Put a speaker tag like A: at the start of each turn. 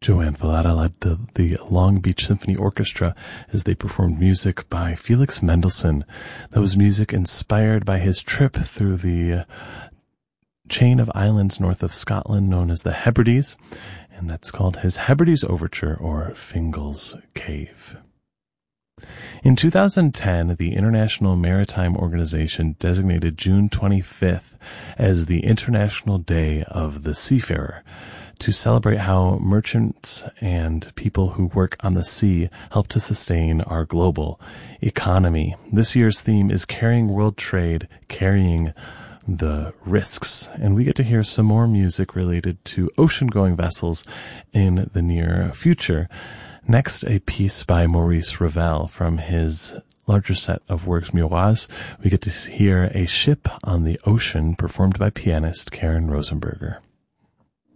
A: Joanne Valletta led the Long Beach Symphony Orchestra as they performed music by Felix Mendelssohn. That was music inspired by his trip through the chain of islands north of Scotland known as the Hebrides, and that's called his Hebrides Overture, or Fingal's Cave. In 2010, the International Maritime Organization designated June 25th as the International Day of the Seafarer, to celebrate how merchants and people who work on the sea help to sustain our global economy. This year's theme is Carrying World Trade, Carrying the Risks. And we get to hear some more music related to ocean-going vessels in the near future. Next, a piece by Maurice Ravel from his larger set of works, Miroirs. We get to hear A Ship on the Ocean, performed by pianist Karen Rosenberger.